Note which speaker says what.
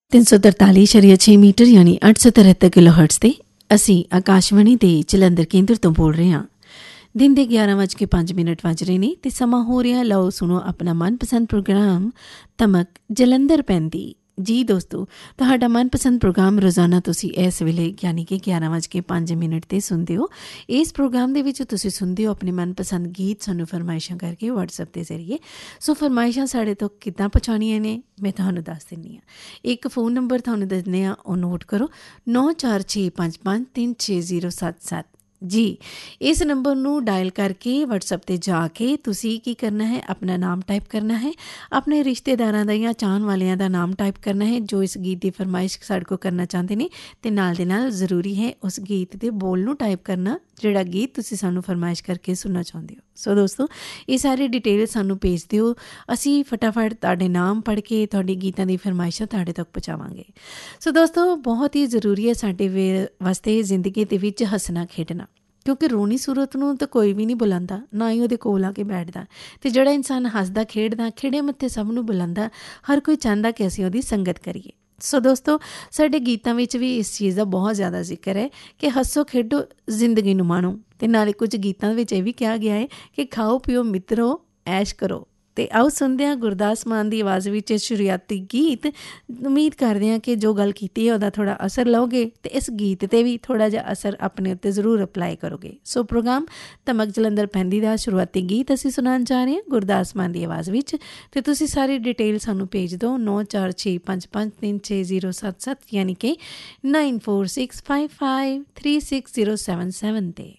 Speaker 1: 343.6 metre ਯਾਨੀ 873 kilohertz ਤੇ ਅਸੀਂ ਆਕਾਸ਼ਵਾਣੀ ਦੇ ਜਲੰਧਰ ਕੇਂਦਰ ਤੋਂ ਬੋਲ ਰਹੇ ਹਾਂ। ਦਿਨ ਦੇ 11:05 ਵੱਜ ਰਹੇ ਨੇ ਤੇ ਸਮਾਂ ਹੋ ਰਿਹਾ। ਲਓ ਸੁਣੋ ਆਪਣਾ ਮਨਪਸੰਦ ਪ੍ਰੋਗਰਾਮ ਤਮਕ ਜਲੰਧਰ ਪੈਂਦੀ। ਜੀ ਦੋਸਤੋ, ਤੁਹਾਡਾ ਮਨਪਸੰਦ ਪ੍ਰੋਗਰਾਮ ਰੋਜ਼ਾਨਾ ਤੁਸੀਂ ਇਸ ਵੇਲੇ ਯਾਨੀ ਕਿ 11:05 'ਤੇ ਸੁਣਦੇ ਹੋ। ਇਸ ਪ੍ਰੋਗਰਾਮ ਦੇ ਵਿੱਚ ਤੁਸੀਂ ਸੁਣਦੇ ਹੋ ਆਪਣੇ ਮਨਪਸੰਦ ਗੀਤ ਸਾਨੂੰ ਫਰਮਾਇਸ਼ਾਂ ਕਰਕੇ WhatsApp ਦੇ ਜ਼ਰੀਏ। ਸੋ ਫਰਮਾਇਸ਼ਾਂ ਸਾਡੇ ਤੋਂ ਕਿੱਦਾਂ ਪਹੁੰਚਾਉਣੀਆਂ ਨੇ ਮੈਂ ਤੁਹਾਨੂੰ ਦੱਸ ਦਿੰਦੀ ਹਾਂ। ਇੱਕ ਫ਼ੋਨ ਨੰਬਰ ਤੁਹਾਨੂੰ ਦੱਸਦੇ ਹਾਂ, ਉਹ ਨੋਟ ਕਰੋ 9465536077। ਜੀ, ਇਸ ਨੰਬਰ ਨੂੰ ਡਾਇਲ ਕਰਕੇ WhatsApp 'ਤੇ ਜਾ ਕੇ ਤੁਸੀਂ ਕੀ ਕਰਨਾ ਹੈ, ਆਪਣਾ ਨਾਮ ਟਾਈਪ ਕਰਨਾ ਹੈ, ਆਪਣੇ ਰਿਸ਼ਤੇਦਾਰਾਂ ਦਾ ਜਾਂ ਚਾਹਣ ਵਾਲਿਆਂ ਦਾ ਨਾਮ ਟਾਈਪ ਕਰਨਾ ਹੈ ਜੋ ਇਸ ਗੀਤ ਦੀ ਫਰਮਾਇਸ਼ ਸਾਡੇ ਕੋਲ ਕਰਨਾ ਚਾਹੁੰਦੇ ਨੇ, ਅਤੇ ਨਾਲ ਦੇ ਨਾਲ ਜ਼ਰੂਰੀ ਹੈ ਉਸ ਗੀਤ ਦੇ ਬੋਲ ਨੂੰ ਟਾਈਪ ਕਰਨਾ ਜਿਹੜਾ ਗੀਤ ਤੁਸੀਂ ਸਾਨੂੰ ਫਰਮਾਇਸ਼ ਕਰਕੇ ਸੁਣਨਾ ਚਾਹੁੰਦੇ ਹੋ। ਸੋ ਦੋਸਤੋ, ਇਹ ਸਾਰੀ ਡਿਟੇਲ ਸਾਨੂੰ ਭੇਜ ਦਿਓ, ਅਸੀਂ ਫਟਾਫਟ ਤੁਹਾਡੇ ਨਾਮ ਪੜ੍ਹ ਕੇ ਤੁਹਾਡੇ ਗੀਤਾਂ ਦੀ ਫਰਮਾਇਸ਼ਾਂ ਤੁਹਾਡੇ ਤੱਕ ਪਹੁੰਚਾਵਾਂਗੇ। ਸੋ ਦੋਸਤੋ, ਬਹੁਤ ਹੀ ਜ਼ਰੂਰੀ ਹੈ ਸਾਡੇ ਵਾਸਤੇ ਜ਼ਿੰਦਗੀ ਦੇ ਵਿੱਚ ਹੱਸਣਾ ਖੇਡਣਾ, ਕਿਉਂਕਿ ਰੋਣੀ ਸੂਰਤ ਨੂੰ ਤਾਂ ਕੋਈ ਵੀ ਨਹੀਂ ਬੁਲਾਉਂਦਾ, ਨਾ ਹੀ ਉਹਦੇ ਕੋਲ ਆ ਕੇ ਬੈਠਦਾ, ਅਤੇ ਜਿਹੜਾ ਇਨਸਾਨ ਹੱਸਦਾ ਖੇਡਦਾ ਖਿੜੇ ਮੱਥੇ ਸਭ ਨੂੰ ਬੁਲਾਉਂਦਾ। ਹਰ ਕੋਈ ਚਾਹੁੰਦਾ ਕਿ ਅਸੀਂ ਉਹਦੀ ਸੰਗਤ ਕਰੀਏ। ਸੋ ਦੋਸਤੋ, ਸਾਡੇ ਗੀਤਾਂ ਵਿੱਚ ਵੀ ਇਸ ਚੀਜ਼ ਦਾ ਬਹੁਤ ਜ਼ਿਆਦਾ ਜ਼ਿਕਰ ਹੈ ਕਿ ਹੱਸੋ ਖੇਡੋ ਜ਼ਿੰਦਗੀ ਨੂੰ ਮਾਣੋ, ਅਤੇ ਨਾਲੇ ਕੁਝ ਗੀਤਾਂ ਵਿੱਚ ਇਹ ਵੀ ਕਿਹਾ ਗਿਆ ਹੈ ਕਿ ਖਾਓ ਪੀਓ ਮਿੱਤਰੋ ਐਸ਼ ਕਰੋ। ਅਤੇ ਆਓ ਸੁਣਦੇ ਹਾਂ ਗੁਰਦਾਸ ਮਾਨ ਦੀ ਆਵਾਜ਼ ਵਿੱਚ ਸ਼ੁਰੂਆਤੀ ਗੀਤ। ਉਮੀਦ ਕਰਦੇ ਹਾਂ ਕਿ ਜੋ ਗੱਲ ਕੀਤੀ ਹੈ ਉਹਦਾ ਥੋੜ੍ਹਾ ਅਸਰ ਲਓਗੇ ਅਤੇ ਇਸ ਗੀਤ 'ਤੇ ਵੀ ਥੋੜ੍ਹਾ ਜਿਹਾ ਅਸਰ ਆਪਣੇ ਉੱਤੇ ਜ਼ਰੂਰ ਅਪਲਾਈ ਕਰੋਗੇ। ਸੋ ਪ੍ਰੋਗਰਾਮ ਤਮਕ ਜਲੰਧਰ ਪੈਂਦੀ ਦਾ ਸ਼ੁਰੂਆਤੀ ਗੀਤ ਅਸੀਂ ਸੁਣਾਉਣ ਜਾ ਰਹੇ ਹਾਂ ਗੁਰਦਾਸ ਮਾਨ ਦੀ ਆਵਾਜ਼ ਵਿੱਚ, ਅਤੇ ਤੁਸੀਂ ਸਾਰੀ ਡਿਟੇਲ ਸਾਨੂੰ ਭੇਜ ਦਿਓ 9465536077 ਯਾਨੀ ਕਿ 9465536077 'ਤੇ।